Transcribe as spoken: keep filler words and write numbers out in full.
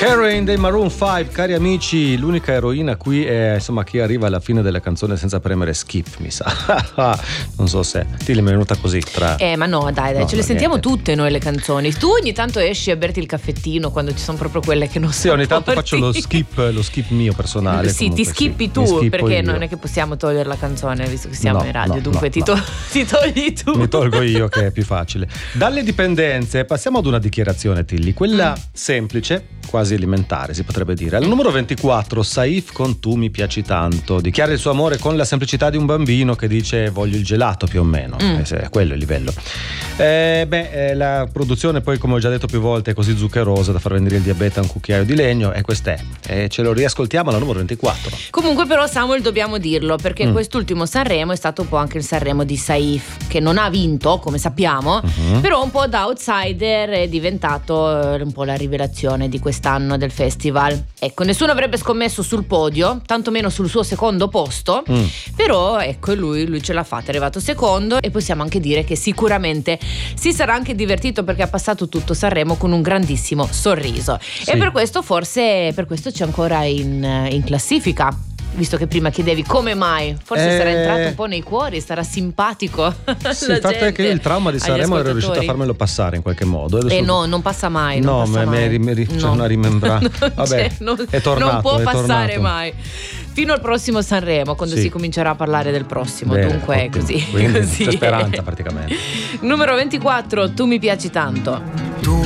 Karen dei Maroon cinque, cari amici, l'unica eroina qui è insomma chi arriva alla fine della canzone senza premere skip, mi sa. Non so se ti è venuta così tra. Eh ma no dai dai no, ce le no, sentiamo niente. tutte noi le canzoni. Tu ogni tanto esci a berti il caffettino quando ci sono proprio quelle che non Sì, ogni tanto sopporti. faccio lo skip, lo skip mio personale. Sì, comunque, ti skippi sì. tu, Mi schippo perché io. non è che possiamo togliere la canzone visto che siamo No, in radio, no, dunque no, ti, no. to- ti togli tu. Mi tolgo io che è più facile. Dalle dipendenze passiamo ad una dichiarazione, Tilly, quella semplice, quasi elementare si potrebbe dire. Al numero ventiquattro, Saif con Tu mi piaci tanto, dichiara il suo amore con la semplicità di un bambino che dice voglio il gelato più o meno, Mm. eh, se è quello il livello. Eh, beh, eh, la produzione poi come ho già detto più volte è così zuccherosa da far venire il diabete a un cucchiaio di legno e quest'è, e ce lo riascoltiamo alla numero ventiquattro. Comunque però Samuel dobbiamo dirlo perché Mm. quest'ultimo Sanremo è stato un po' anche il Sanremo di Saif, che non ha vinto come sappiamo, Mhm. però un po' da outsider è diventato eh, un po' la rivelazione di quest'anno del festival. Ecco, nessuno avrebbe scommesso sul podio, tantomeno sul suo secondo posto, Mm. però ecco lui, lui ce l'ha fatta, è arrivato secondo e possiamo anche dire che sicuramente si sarà anche divertito perché ha passato tutto Sanremo con un grandissimo sorriso. Sì. E per questo forse per questo c'è ancora in, in classifica. Visto che prima chiedevi come mai, forse Eh. sarà entrato un po' nei cuori, sarà simpatico. Sì, il fatto è che io il trauma di Sanremo ero riuscito a farmelo passare in qualche modo. E eh no, non passa mai. Non No, passa ma mai. mi- mi- c'è No. una rimembra- Non Vabbè, c'è, non, è tornato, non può è passare tornato. mai. Fino al prossimo Sanremo, quando Sì. si comincerà a parlare del prossimo. Bene, Dunque è ottimo. così. Quindi così. c'è speranza praticamente. Numero ventiquattro, Tu mi piaci tanto.